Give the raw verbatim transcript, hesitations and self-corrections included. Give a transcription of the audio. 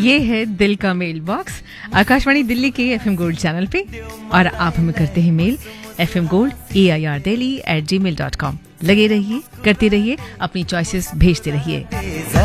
ये है दिल का मेल बॉक्स आकाशवाणी दिल्ली के एफएम गोल्ड चैनल पे और आप हमें करते हैं mail F M gold A I R Delhi eight ji mail dot com. लगे रहिए, करते रहिए, अपनी चॉइसेस भेजते रहिए।